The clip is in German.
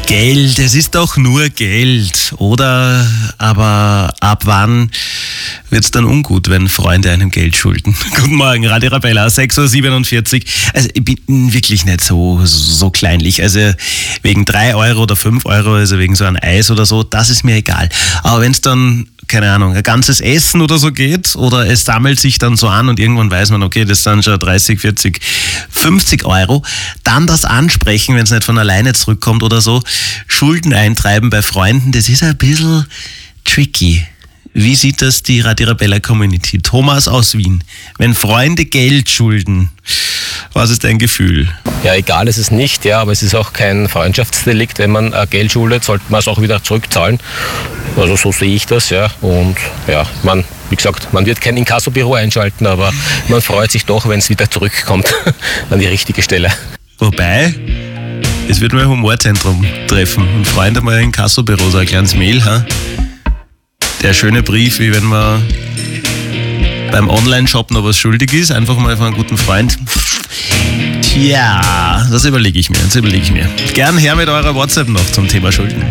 Geld, es ist doch nur Geld, oder? Aber ab wann wird's dann ungut, wenn Freunde einem Geld schulden? Guten Morgen, Radio Arabella, 6.47 Uhr. Also ich bin wirklich nicht so kleinlich. Also wegen 3 Euro oder 5 Euro, also wegen so einem Eis oder so, das ist mir egal. Aber wenn's dann, keine Ahnung, ein ganzes Essen oder so geht, oder es sammelt sich dann so an und irgendwann weiß man, okay, das sind schon 30, 40, 50 Euro, dann das ansprechen, wenn es nicht von alleine zurückkommt oder so, Schulden eintreiben bei Freunden, das ist ein bisschen tricky. Wie sieht das die Radio Arabella Community? Thomas aus Wien. Wenn Freunde Geld schulden, was ist dein Gefühl? Ja, egal ist es nicht, ja, aber es ist auch kein Freundschaftsdelikt. Wenn man Geld schuldet, sollte man es auch wieder zurückzahlen. Also so sehe ich das, ja. Und ja, wie gesagt, man wird kein Inkassobüro einschalten, aber man freut sich doch, wenn es wieder zurückkommt an die richtige Stelle. Wobei, es wird mal ein Humorzentrum treffen und Freunde mal ein Inkassobüro, so ein kleines Mail, ha? Der schöne Brief, wie wenn man beim Online-Shop noch was schuldig ist, einfach mal von einem guten Freund. Tja, das überlege ich mir. Gern her mit eurer WhatsApp noch zum Thema Schulden.